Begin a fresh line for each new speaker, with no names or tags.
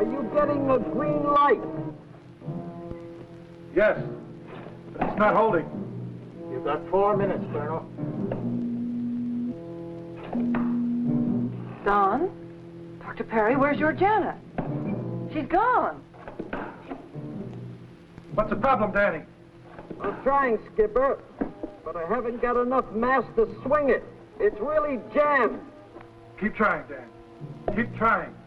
Are you getting a green light?
Yes, but it's not holding.
You've got 4 minutes, Colonel.
Don? Dr. Perry, where's your Janet? She's gone.
What's the problem, Danny?
I'm trying, Skipper, but I haven't got enough mass to swing it. It's really jammed.
Keep trying, Dan. Keep trying.